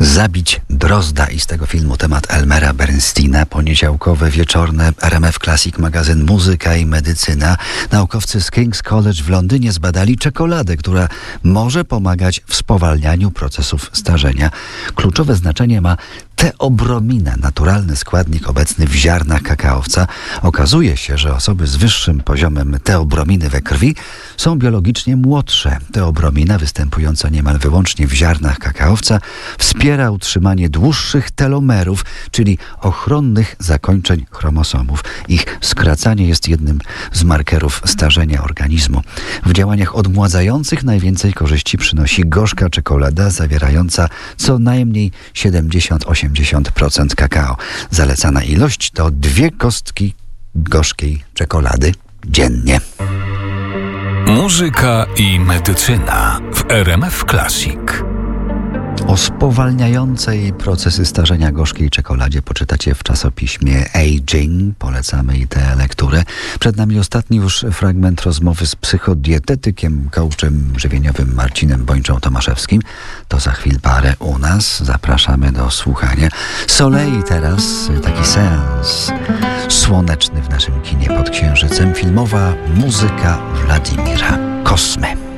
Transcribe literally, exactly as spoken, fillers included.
Zabić Drozda i z tego filmu temat Elmera Bernsteina. Poniedziałkowe, wieczorne R M F Classic, magazyn Muzyka i Medycyna. Naukowcy z King's College w Londynie zbadali czekoladę, która może pomagać w spowalnianiu procesów starzenia. Kluczowe znaczenie ma teobromina, naturalny składnik obecny w ziarnach kakaowca. Okazuje się, że osoby z wyższym poziomem teobrominy we krwi są biologicznie młodsze. Teobromina, występująca niemal wyłącznie w ziarnach kakaowca, wspiera utrzymanie dłuższych telomerów, czyli ochronnych zakończeń chromosomów. Ich skracanie jest jednym z markerów starzenia organizmu. W działaniach odmładzających najwięcej korzyści przynosi gorzka czekolada zawierająca co najmniej siedemdziesiąt do osiemdziesięciu procent kakao. Zalecana ilość to dwie kostki gorzkiej czekolady dziennie. Muzyka i medycyna w R M F Classic. O spowalniającej procesy starzenia gorzkiej czekoladzie poczytacie w czasopiśmie Aging. Polecamy i tę lekturę. Przed nami ostatni już fragment rozmowy z psychodietetykiem, coachem żywieniowym Marcinem Bończą-Tomaszewskim. To za chwil parę u nas. Zapraszamy do słuchania. Soleil teraz, taki seans słoneczny w naszym kinie pod Księżycem. Filmowa muzyka Władimira Kosmy.